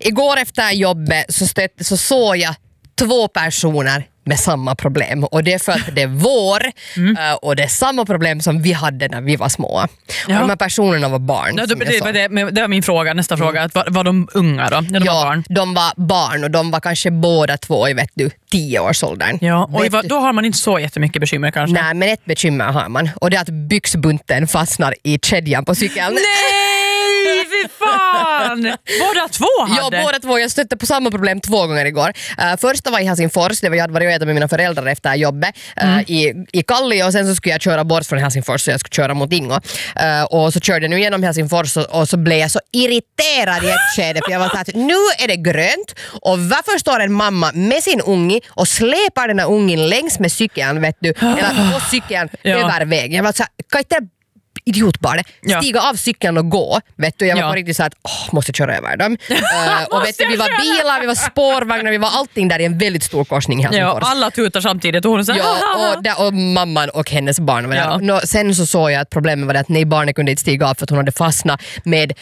igår efter jobbet så såg jag 2 personer med samma problem. Och det är för att det är vår och det är samma problem som vi hade när vi var små. Och de här personerna var barn. Ja, det var min fråga, nästa fråga. Att var de unga då? När de var barn? De var barn och de var kanske båda 2 i 10-årsåldern. Ja, och då har man inte så jättemycket bekymmer kanske. Nej, men ett bekymmer har man. Och det är att byxbunten fastnar i kedjan på cykeln. Nej, fy fan! Båda 2 hade? Ja, båda 2. Jag stötte på samma problem 2 gånger igår. Första var i Helsingfors. Det var jag hade varit och äta med mina föräldrar efter jobbet i Kallio, och sen så skulle jag köra bort från Helsingfors så jag skulle köra mot Ingo. Och så körde jag nu genom Helsingfors och så blev jag så irriterad i ett skede för jag var så att nu är det grönt och varför står en mamma med sin unge och släpar den här ungen längs med cykeln, vet du, eller på cykeln över vägen. Jag var så här, kan inte idiotbarn stiga av cykeln och gå, vet du, jag var på riktigt så att måste köra över dem. Och vet du, vi var bilar, vi var spårvagnar, vi var allting där i en väldigt stor korsning i Helsingfors. Ja, alla tutar samtidigt och hon så och mamman och hennes barn var där. Sen så såg jag att problemet var det att barnen kunde inte stiga av för att hon hade fastnat med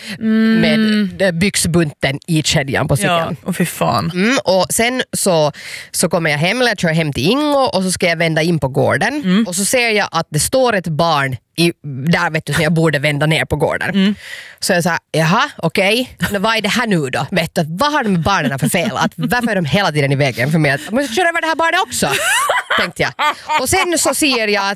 byxbunten i kedjan på cykeln. Ja, och fy fan. Och sen så kommer jag hem, eller jag kör hem till Ingo och så ska jag vända in på gården och så ser jag att det står ett barn där, vet du, så jag borde vända ner på gården. Så jag sa, jaha, okej. Men vad är det här nu då? Vet du, vad har de med barnen för fel? Varför är de hela tiden i vägen för mig? Jag måste köra över det här barnet också, tänkte jag. Och sen så ser jag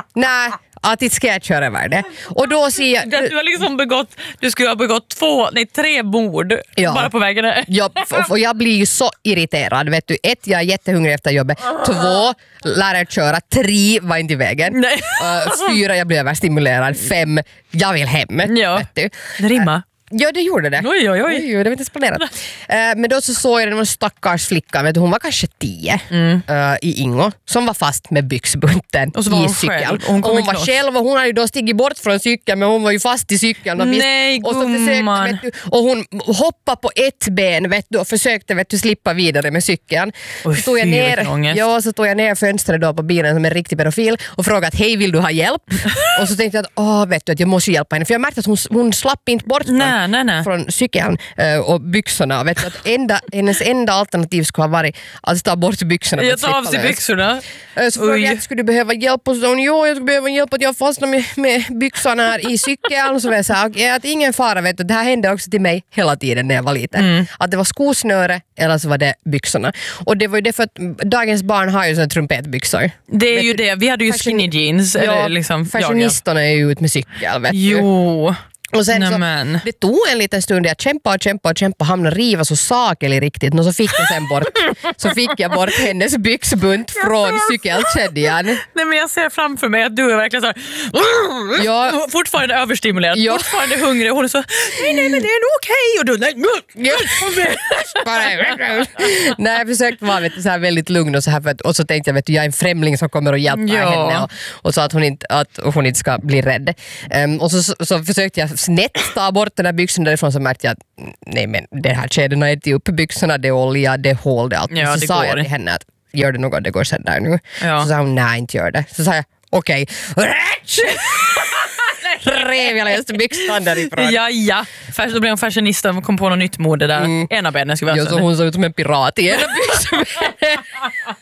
att inte ska jag köra över det. Och då ser jag... Du har liksom du skulle ha begått 3 mord bara på vägen här. Ja, och jag blir ju så irriterad. Vet du, 1, jag är jättehungrig efter jobbet. 2, lärare köra. 3, var inte i vägen. 4, jag blir överstimulerad. 5, jag vill hem. Ja. Vet du. Det rimmar. Ja, det gjorde det. Oj. Det var inte planerat. Men då så såg jag någon stackars flicka, vet du, hon var kanske 10 i Ingo, som var fast med byxbunten i cykeln. Hon var själv och hon hade då stigit bort från cykeln, men hon var ju fast i cykeln. Och så försökte, vet du, och hon hoppade på ett ben, vet du, och försökte, vet du, slippa vidare med cykeln. Så tog jag ner fönstret då på bilen som en riktig pedofil och frågade, hej, vill du ha hjälp? Och så tänkte jag att vet du, att jag måste hjälpa henne, för jag märkte att hon slapp inte bort från cykeln och byxorna. Vet du, att hennes enda alternativ skulle ha varit att ta bort byxorna. Jag tar av sig byxorna. Så frågade jag, skulle du behöva hjälp? Och så hon, jag skulle behöva hjälp att jag fastnar med byxorna här i cykeln. Så jag sa, att ingen fara, vet du. Det här hände också till mig hela tiden när jag var liten. Att det var skosnöre eller så var det byxorna. Och det var ju det för att dagens barn har ju såna trumpetbyxor. Det är ju det. Vi hade ju skinny jeans. Ja, liksom, fashionisterna är ju ut med cykel, vet du. Jo. Och sen så, det tog en liten stund, jag kämpa, hamnade riva så sakel i riktigt, och så fick jag sen bort hennes byxbunt från cykelkedjan. Nej, men jag ser framför mig att du är verkligen så här, fortfarande överstimulerad, fortfarande hungrig, hon är så, nej men det är nog okej, och du, nej, jag försökte vara så här väldigt lugn och så här, och så tänkte jag, vet du, jag är en främling som kommer att hjälpa henne och så att hon inte ska bli rädd. Och så försökte jag snett ta bort den här byxorna därifrån, så märkte jag att nej, men det här kedjorna är inte upp byxorna, det är olja, det är hål, det är allt. Ja, så sa jag till henne att gör det något, det går sen där nu. Så sa hon, nej, inte gör det. Så sa jag, okej. Rev jag läste byxorna därifrån. Ja. Då blev hon fashionista och kom på något nytt mode där. Ena benen skulle vara så hon såg ut som en pirat i ena byxorna.